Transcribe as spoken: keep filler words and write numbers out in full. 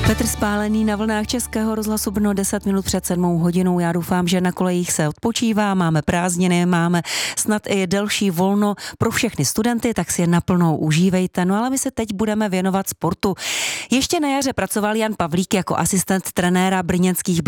Petr Spálený na vlnách Českého rozhlasu Brno deset minut před sedmou hodinou. Já doufám, že na kolejích se odpočívá, máme prázdniny, máme snad i delší volno pro všechny studenty, tak si je naplno užívejte. No ale my se teď budeme věnovat sportu. Ještě na jaře pracoval Jan Pavlík jako asistent trenéra brněnských